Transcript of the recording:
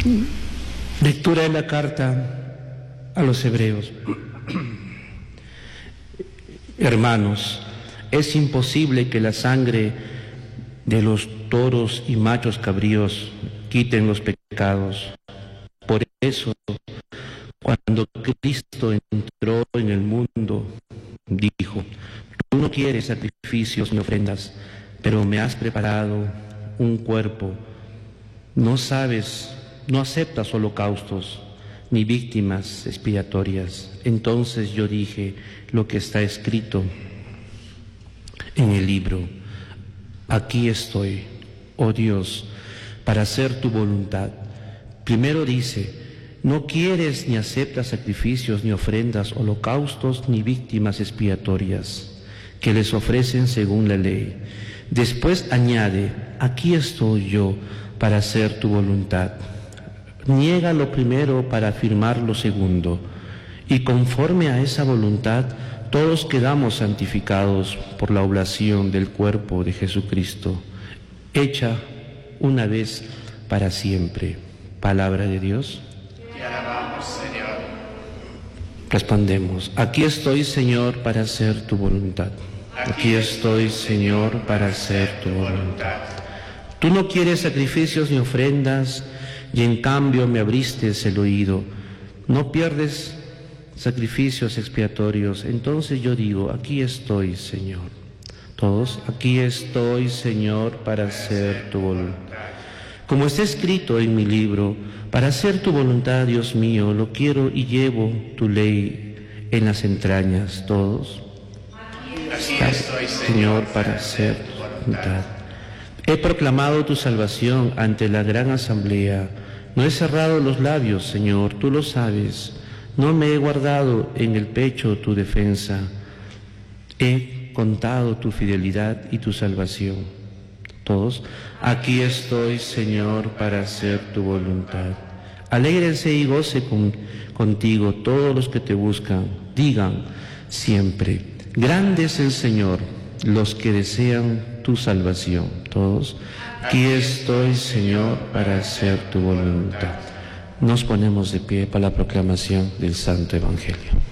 Lectura de la carta a los Hebreos. Hermanos, es imposible que la sangre de los toros y machos cabríos quiten los pecados. Por eso, cuando Cristo entró en el mundo, dijo: tú no quieres sacrificios ni ofrendas, pero me has preparado un cuerpo. No aceptas holocaustos ni víctimas expiatorias. Entonces yo dije lo que está escrito en el libro: aquí estoy, oh Dios, para hacer tu voluntad. Primero dice: no quieres ni aceptas sacrificios ni ofrendas, holocaustos ni víctimas expiatorias que les ofrecen según la ley. Después añade: aquí estoy yo para hacer tu voluntad. Niega lo primero para afirmar lo segundo, y conforme a esa voluntad todos quedamos santificados por la oblación del cuerpo de Jesucristo, hecha una vez para siempre. Palabra de Dios. Te alabamos, Señor. Respondemos: aquí estoy, Señor, para hacer tu voluntad. Aquí estoy, Señor, para hacer tu voluntad. Tú no quieres sacrificios ni ofrendas, y en cambio me abriste el oído. No pierdes sacrificios expiatorios. Entonces yo digo: aquí estoy, Señor. Todos: aquí estoy, Señor, para hacer tu voluntad. Como está escrito en mi libro: para hacer tu voluntad, Dios mío, lo quiero y llevo tu ley en las entrañas. Todos: Aquí estoy, Señor, para hacer tu voluntad. He proclamado tu salvación ante la gran asamblea. No he cerrado los labios, Señor, tú lo sabes. No me he guardado en el pecho tu defensa. He contado tu fidelidad y tu salvación. Todos: aquí estoy, Señor, para hacer tu voluntad. Alégrense y goce contigo todos los que te buscan. Digan siempre: grande es el Señor. Los que desean tu salvación. Todos: aquí estoy, Señor, para hacer tu voluntad. Nos ponemos de pie para la proclamación del Santo Evangelio.